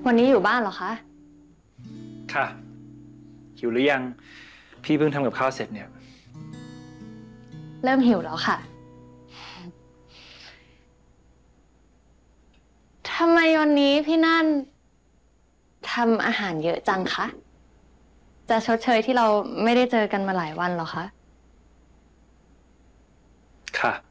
วันนี้อยู่บ้านเหรอคะค่ะหิวหรือยังพี่เพิ่งทำกับข้าวเสร็จเนี่ยเริ่มหิวแล้วค่ะทำไมวันนี้พี่นั่นทำอาหารเยอะจังคะจะชดเชยที่เราไม่ได้เจอกันมาหลายวันเหรอคะค่ะ